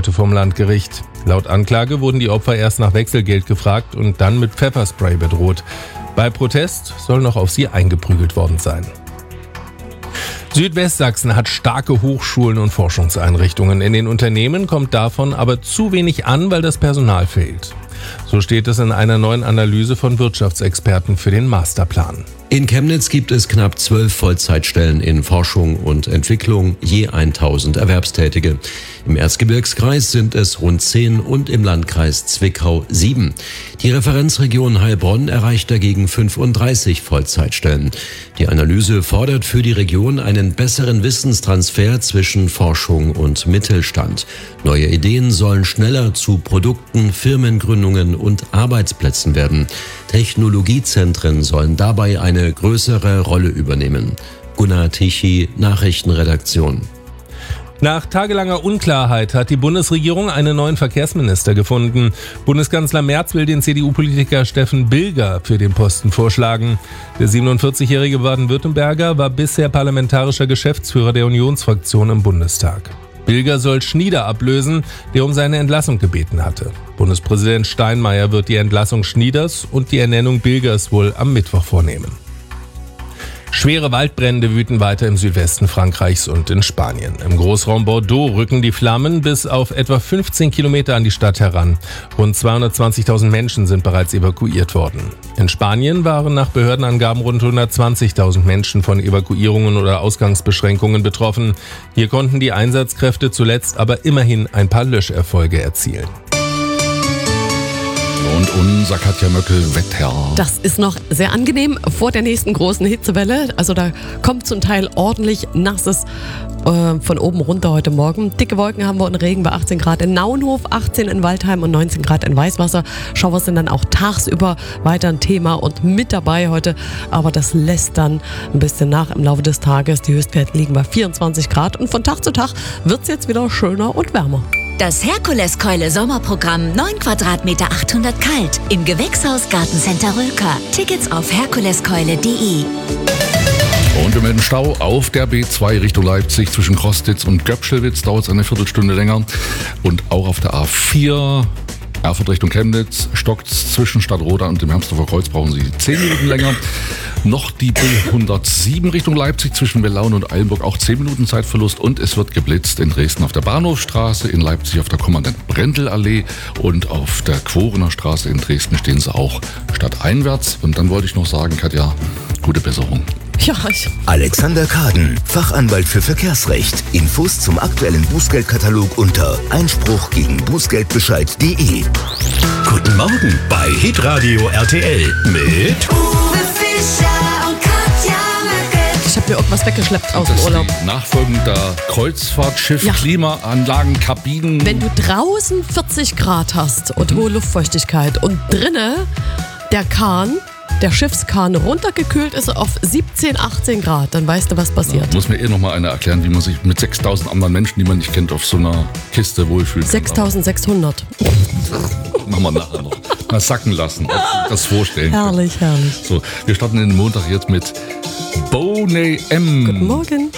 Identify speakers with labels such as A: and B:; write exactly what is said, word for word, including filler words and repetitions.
A: heute vom Landgericht. Laut Anklage wurden die Opfer erst nach Wechselgeld gefragt und dann mit Pfefferspray bedroht. Bei Protest soll noch auf sie eingeprügelt worden sein. Südwestsachsen hat starke Hochschulen und Forschungseinrichtungen. In den Unternehmen kommt davon aber zu wenig an, weil das Personal fehlt. So steht es in einer neuen Analyse von Wirtschaftsexperten für den Masterplan.
B: In Chemnitz gibt es knapp zwölf Vollzeitstellen in Forschung und Entwicklung, je tausend Erwerbstätige. Im Erzgebirgskreis sind es rund zehn und im Landkreis Zwickau sieben. Die Referenzregion Heilbronn erreicht dagegen fünfunddreißig Vollzeitstellen. Die Analyse fordert für die Region einen besseren Wissenstransfer zwischen Forschung und Mittelstand. Neue Ideen sollen schneller zu Produkten, Firmengründungen und Arbeitsplätzen werden. Technologiezentren sollen dabei eine größere Rolle übernehmen. Gunnar Tichy, Nachrichtenredaktion.
A: Nach tagelanger Unklarheit hat die Bundesregierung einen neuen Verkehrsminister gefunden. Bundeskanzler Merz will den C D U-Politiker Steffen Bilger für den Posten vorschlagen. Der siebenundvierzigjährige Baden-Württemberger war bisher parlamentarischer Geschäftsführer der Unionsfraktion im Bundestag. Bilger soll Schnieder ablösen, der um seine Entlassung gebeten hatte. Bundespräsident Steinmeier wird die Entlassung Schnieders und die Ernennung Bilgers wohl am Mittwoch vornehmen. Schwere Waldbrände wüten weiter im Südwesten Frankreichs und in Spanien. Im Großraum Bordeaux rücken die Flammen bis auf etwa fünfzehn Kilometer an die Stadt heran. Rund zweihundertzwanzigtausend Menschen sind bereits evakuiert worden. In Spanien waren nach Behördenangaben rund hundertzwanzigtausend Menschen von Evakuierungen oder Ausgangsbeschränkungen betroffen. Hier konnten die Einsatzkräfte zuletzt aber immerhin ein paar Löscherfolge erzielen.
C: Und unser Katja Möckel Wetter.
D: Das ist noch sehr angenehm vor der nächsten großen Hitzewelle. Also da kommt zum Teil ordentlich nasses äh, von oben runter heute Morgen. Dicke Wolken haben wir und Regen bei achtzehn Grad in Naunhof, achtzehn in Waldheim und neunzehn Grad in Weißwasser. Schauer sind dann auch tagsüber weiter ein Thema und mit dabei heute. Aber das lässt dann ein bisschen nach im Laufe des Tages. Die Höchstwerte liegen bei vierundzwanzig Grad und von Tag zu Tag wird es jetzt wieder schöner und wärmer.
E: Das Herkuleskeule Sommerprogramm neun Quadratmeter achthundert kalt im Gewächshaus Gartencenter Rülker. Tickets auf herkuleskeule punkt de.
C: Und im melden Stau auf der B zwei Richtung Leipzig zwischen Krostitz und Göpschelwitz dauert es eine Viertelstunde länger. Und auch auf der A vier Erfurt Richtung Chemnitz stockt zwischen Stadtroda und dem Hermsdorfer Kreuz, brauchen Sie zehn Minuten länger. Noch die B hundertsieben Richtung Leipzig zwischen Wellaun und Eilenburg, auch zehn Minuten Zeitverlust. Und es wird geblitzt in Dresden auf der Bahnhofstraße, in Leipzig auf der Kommandant-Brendel-Allee und auf der Quorener Straße in Dresden stehen sie auch stadteinwärts. Und dann wollte ich noch sagen, Katja, gute Besserung.
D: Ja, ich
F: Alexander Kaden, Fachanwalt für Verkehrsrecht. Infos zum aktuellen Bußgeldkatalog unter Einspruch gegen Bußgeldbescheid punkt de.
G: Guten Morgen bei Hitradio R T L mit
E: Uwe Fischer und Katja Möckel.
D: Ich habe mir irgendwas weggeschleppt aus dem
C: Das
D: Urlaub.
C: ist die Nachfolgend der Kreuzfahrtschiff,
D: Ja.
C: Klimaanlagen, Kabinen.
D: Wenn du draußen vierzig Grad hast und hohe Luftfeuchtigkeit und drinnen der Kahn, der Schiffskahn runtergekühlt ist auf siebzehn, achtzehn Grad, dann weißt du, was passiert.
C: Muss mir eh noch mal einer erklären, wie man sich mit sechstausend anderen Menschen, die man nicht kennt, auf so einer Kiste wohlfühlt.
D: sechstausendsechshundert.
C: Machen wir nachher noch. Mal sacken lassen, ob Sie das vorstellen können.
D: Herrlich, herrlich.
C: So, wir starten den Montag jetzt mit Boney M.
D: Guten Morgen.